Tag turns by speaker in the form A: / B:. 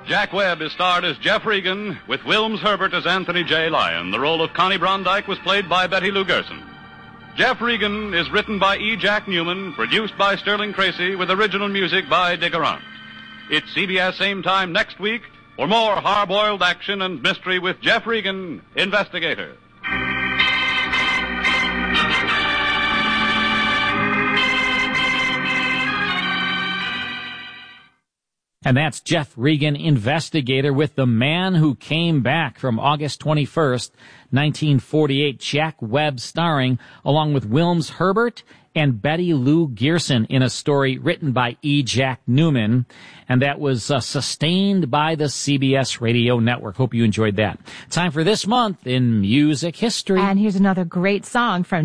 A: Jack Webb is starred as Jeff Regan, with Wilms Herbert as Anthony J. Lyon. The role of Connie Brondike was played by Betty Lou Gerson. Jeff Regan is written by E. Jack Newman, produced by Sterling Tracy, with original music by Dick Arant. It's CBS same time next week for more hard-boiled action and mystery with Jeff Regan, Investigator.
B: And that's Jeff Regan, Investigator, with The Man Who Came Back from August 21st, 1948. Jack Webb starring, along with Wilms Herbert and Betty Lou Gerson, in a story written by E. Jack Newman. And that was sustained by the CBS Radio Network. Hope you enjoyed that. Time for this month in music history.
C: And here's another great song from